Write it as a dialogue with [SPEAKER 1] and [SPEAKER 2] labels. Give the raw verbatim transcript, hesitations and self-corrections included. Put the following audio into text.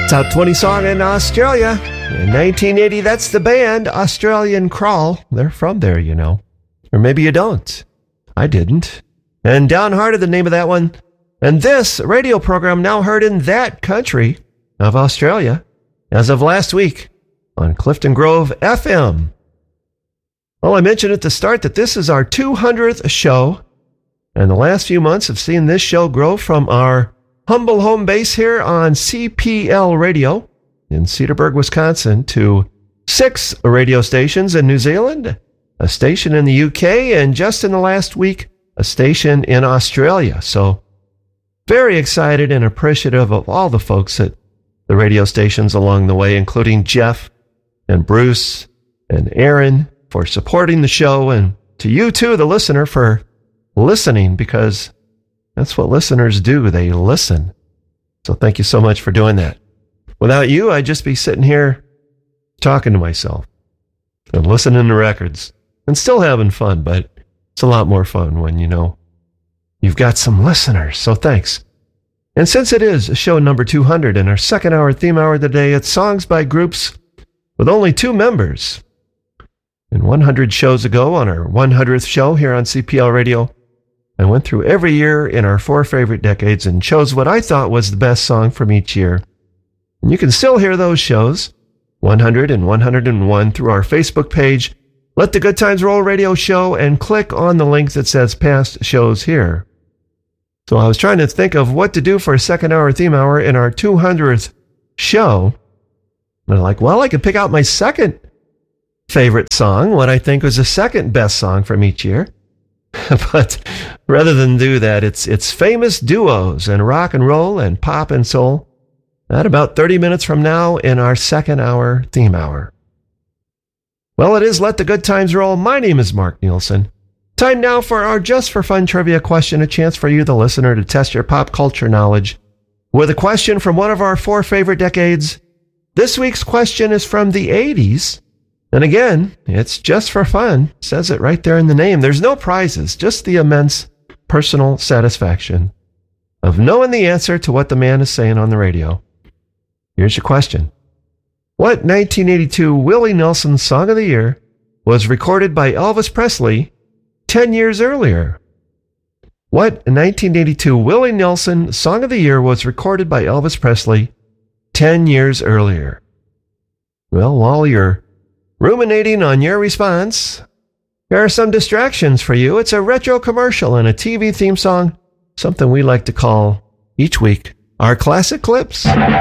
[SPEAKER 1] Top twenty song in Australia. In nineteen eighty, that's the band Australian Crawl. They're from there, you know. Or maybe you don't. I didn't. And Downhearted, the name of that one. And this radio program now heard in that country of Australia as of last week on Clifton Grove F M. Well, I mentioned at the start that this is our two hundredth show. And the last few months have seen this show grow from our humble home base here on C P L Radio in Cedarburg, Wisconsin, to six radio stations in New Zealand, a station in the U K, and just in the last week, a station in Australia. So very excited and appreciative of all the folks at the radio stations along the way, including Jeff and Bruce and Aaron for supporting the show, and to you too, the listener, for listening, because that's what listeners do. They listen. So thank you so much for doing that. Without you, I'd just be sitting here talking to myself and listening to records and still having fun, but it's a lot more fun when you know you've got some listeners. So thanks. And since it is show number two hundred and our second hour theme hour today, it's songs by groups with only two members. And one hundred shows ago, on our one hundredth show here on C P L Radio, I went through every year in our four favorite decades and chose what I thought was the best song from each year. And you can still hear those shows, one hundred and one hundred one, through our Facebook page, Let the Good Times Roll Radio Show, and click on the link that says Past Shows Here. So I was trying to think of what to do for a second hour theme hour in our two hundredth show. And I'm like, well, I could pick out my second favorite song, what I think was the second best song from each year. But rather than do that, it's it's famous duos and rock and roll and pop and soul at about thirty minutes from now in our second hour theme hour. Well, it is Let the Good Times Roll. My name is Mark Nielsen. Time now for our Just for Fun trivia question, a chance for you, the listener, to test your pop culture knowledge with a question from one of our four favorite decades. This week's question is from the eighties. And again, it's just for fun. It says it right there in the name. There's no prizes, just the immense personal satisfaction of knowing the answer to what the man is saying on the radio. Here's your question. What nineteen eighty-two Willie Nelson Song of the Year was recorded by Elvis Presley ten years earlier? What nineteen eighty-two Willie Nelson Song of the Year was recorded by Elvis Presley ten years earlier? Well, while you're ruminating on your response, there are some distractions for you. It's a retro commercial and a T V theme song, something we like to call each week our classic clips.